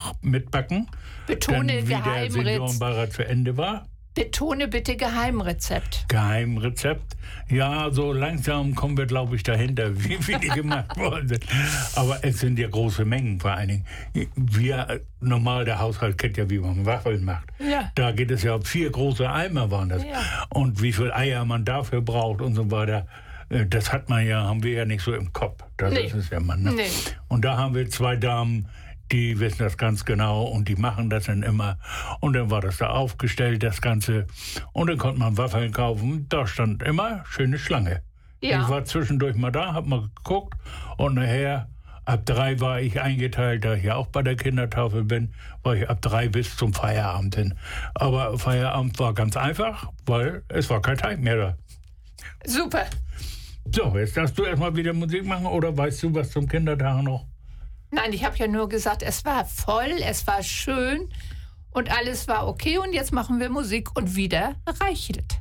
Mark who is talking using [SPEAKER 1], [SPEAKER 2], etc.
[SPEAKER 1] noch mitbacken.
[SPEAKER 2] Betone
[SPEAKER 1] Wie der Seniorenbeirat zu Ende war.
[SPEAKER 2] Betone bitte Geheimrezept.
[SPEAKER 1] Geheimrezept. Ja, so langsam kommen wir, glaube ich, dahinter, wie die gemacht worden sind. Aber es sind ja große Mengen vor allen Dingen. Normal, der Haushalt kennt ja, wie man Waffeln macht.
[SPEAKER 2] Ja.
[SPEAKER 1] Da geht es ja um 4 große Eimer waren das.
[SPEAKER 2] Ja.
[SPEAKER 1] Und wie viel Eier man dafür braucht und so weiter. Das haben wir ja nicht so im Kopf. Das ist es ja mal. Ne?
[SPEAKER 2] Nee.
[SPEAKER 1] Und da haben wir 2 Damen, die wissen das ganz genau und die machen das dann immer. Und dann war das da aufgestellt, das Ganze. Und dann konnte man Waffeln kaufen. Da stand immer schöne Schlange.
[SPEAKER 2] Ja.
[SPEAKER 1] Ich war zwischendurch mal da, hab mal geguckt. Und nachher, ab 3 war ich eingeteilt, da ich ja auch bei der Kindertafel bin, war ich ab 3 bis zum Feierabend hin. Aber Feierabend war ganz einfach, weil es war kein Teig mehr da.
[SPEAKER 2] Super.
[SPEAKER 1] So, jetzt darfst du erstmal wieder Musik machen oder weißt du was zum Kindertag noch?
[SPEAKER 2] Nein, ich habe ja nur gesagt, es war voll, es war schön und alles war okay und jetzt machen wir Musik und wieder reichelt.